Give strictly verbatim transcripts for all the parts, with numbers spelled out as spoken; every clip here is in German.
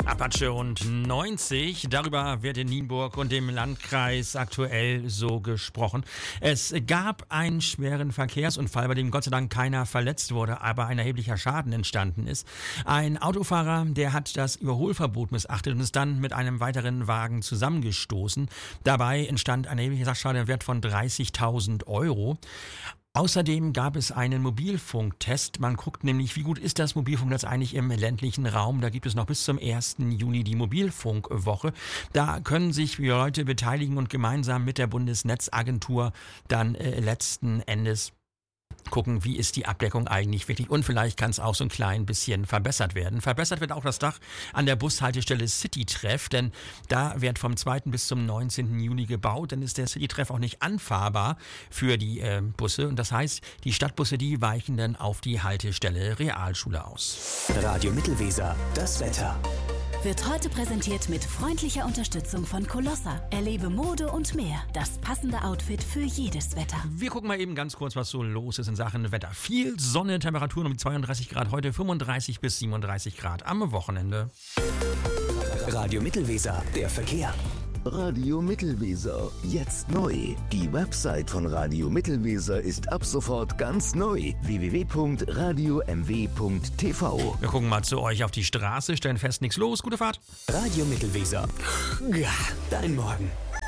Apache und neunzig, darüber wird in Nienburg und dem Landkreis aktuell so gesprochen. Es gab einen schweren Verkehrsunfall, bei dem Gott sei Dank keiner verletzt wurde, aber ein erheblicher Schaden entstanden ist. Ein Autofahrer, der hat das Überholverbot missachtet und ist dann mit einem weiteren Wagen zusammengestoßen. Dabei entstand ein erheblicher Sachschaden im Wert von dreißigtausend Euro. Außerdem gab es einen Mobilfunktest. Man guckt nämlich, wie gut ist das Mobilfunknetz eigentlich im ländlichen Raum. Da gibt es noch bis zum ersten Juni die Mobilfunkwoche. Da können sich Leute beteiligen und gemeinsam mit der Bundesnetzagentur dann äh, letzten Endes gucken, wie ist die Abdeckung eigentlich wirklich, und vielleicht kann es auch so ein klein bisschen verbessert werden. Verbessert wird auch das Dach an der Bushaltestelle City-Treff, denn da wird vom zweiten bis zum neunzehnten Juni gebaut. Dann ist der City-Treff auch nicht anfahrbar für die äh, Busse, und das heißt, die Stadtbusse, die weichen dann auf die Haltestelle Realschule aus. Radio Mittelweser, das Wetter. Wird heute präsentiert mit freundlicher Unterstützung von Colossa. Erlebe Mode und mehr. Das passende Outfit für jedes Wetter. Wir gucken mal eben ganz kurz, was so los ist in Sachen Wetter. Viel Sonne, Temperaturen um zweiunddreißig Grad heute, fünfunddreißig bis siebenunddreißig Grad am Wochenende. Radio Mittelweser, der Verkehr. Radio Mittelweser, jetzt neu. Die Website von Radio Mittelweser ist ab sofort ganz neu. w w w punkt radio m w punkt t v. Wir gucken mal zu euch auf die Straße, stellen fest, nichts los, gute Fahrt. Radio Mittelweser. Ja, dein Morgen.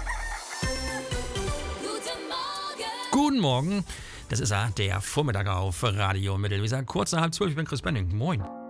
Guten Morgen. Guten Morgen, das ist er, der Vormittag auf Radio Mittelweser. Kurz nach halb zwölf, ich bin Chris Benning. Moin.